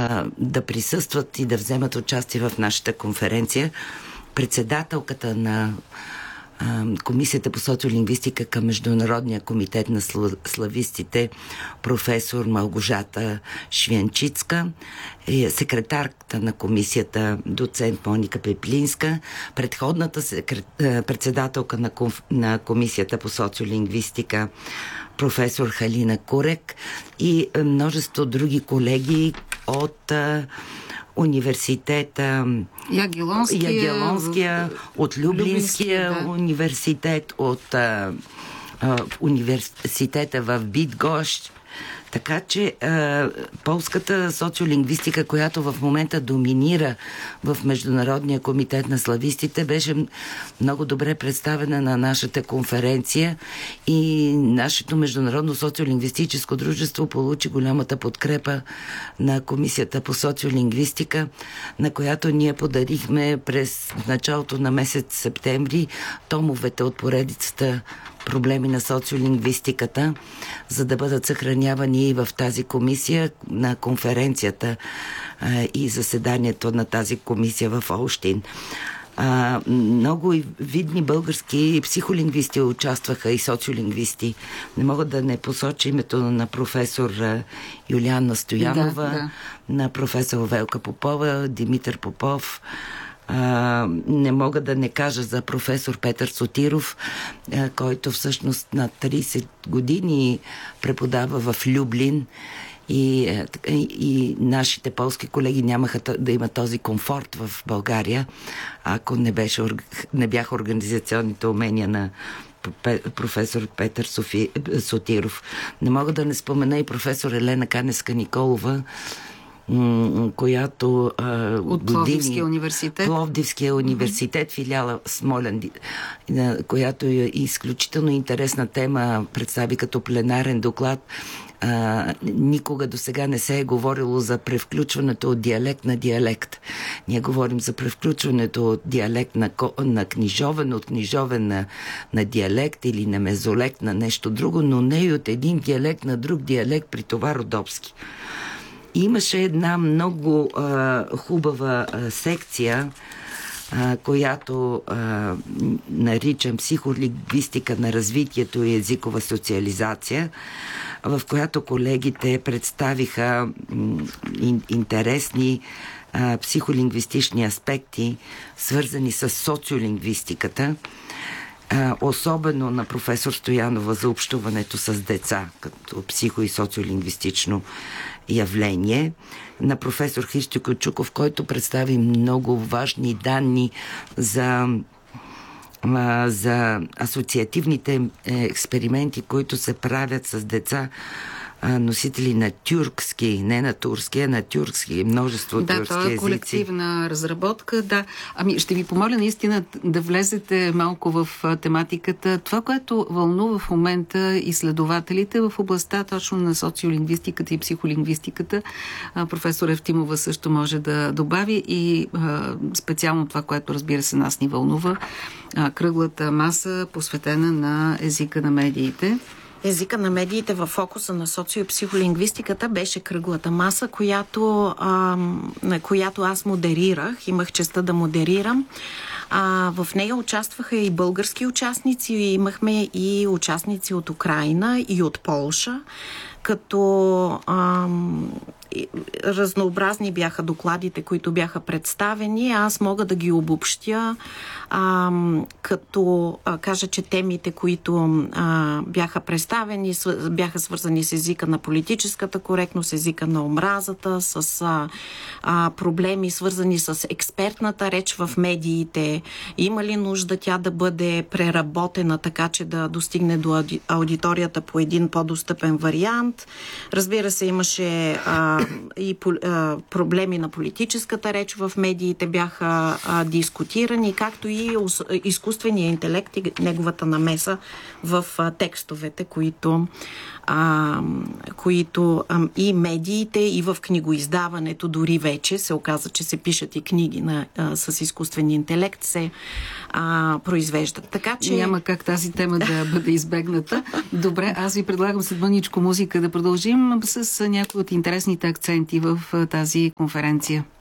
да присъстват и да вземат участие в нашата конференция. Председателката на Комисията по социолингвистика към Международния комитет на славистите, професор Малгожата Швянчицка, секретарката на комисията, доцент Моника Пеплинска, предходната председателка на Комисията по социолингвистика, професор Халина Курек и множество други колеги от университета Ягелонския, от Люблинския университет, от университета в Бидгощ. Така че полската социолингвистика, която в момента доминира в Международния комитет на славистите, беше много добре представена на нашата конференция и нашето Международно социолингвистическо дружество получи голямата подкрепа на Комисията по социолингвистика, на която ние подарихме през началото на месец септември томовете от поредицата проблеми на социолингвистиката, за да бъдат съхранявани и в тази комисия на конференцията и заседанието на тази комисия в Олщин. Много видни български психолингвисти участваха и социолингвисти. Не мога да не посоча името на професор Юлиана Стоянова, на професор Велка Попова, Димитър Попов. Не мога да не кажа за професор Петър Сотиров, който всъщност на 30 години преподава в Люблин и нашите полски колеги нямаха да имат този комфорт в България, ако не бяха организационните умения на професор Петър Сотиров. Не мога да не спомена и професор Елена Каневска-Николова, която от Пловдивския университет. Пловдивския университет, филиала Смолян, която е изключително интересна тема, представи като пленарен доклад. Никога до сега не се е говорило за превключването от диалект на диалект. Ние говорим за превключването от диалект на книжовен, от книжовен на диалект или на мезолект на нещо друго, но не и от един диалект на друг диалект, при това родопски. Имаше една много хубава секция, която наричам психолингвистика на развитието и езикова социализация, в която колегите представиха интересни психолингвистични аспекти, свързани с социолингвистиката, особено на професор Стоянова за общуването с деца, като психо- и социолингвистично явление, на професор Христо Кючуков, който представи много важни данни за асоциативните експерименти, които се правят с деца, носители на тюркски, не на турски, а на тюркски, множество тюркски езици. Да, това е колективна разработка, да. Ще ви помоля наистина да влезете малко в тематиката. Това, което вълнува в момента изследователите в областта точно на социолингвистиката и психолингвистиката, професор Евтимова също може да добави и специално това, което разбира се нас ни вълнува, кръглата маса, посветена на езика на медиите. Езика на медиите в фокуса на социопсихолингвистиката беше кръглата маса, на която аз модерирах. Имах честта да модерирам. В нея участваха и български участници, имахме и участници от Украйна и от Полша, като разнообразни бяха докладите, които бяха представени. Аз мога да ги обобщя, като кажа, че темите, които бяха представени, бяха свързани с езика на политическата коректност, езика на омразата, с проблеми свързани с експертната реч в медиите. Има ли нужда тя да бъде преработена така, че да достигне до аудиторията по един по-достъпен вариант? Разбира се, имаше и проблеми на политическата реч в медиите бяха дискутирани, както и изкуствения интелект и неговата намеса в текстовете, които и медиите, и в книгоиздаването дори вече се оказа, че се пишат и книги с изкуствен интелект, се произвеждат. Така че няма как тази тема да бъде избегната. Добре, аз ви предлагам след мъничко музика да продължим с някои от интересните акценти в тази конференция?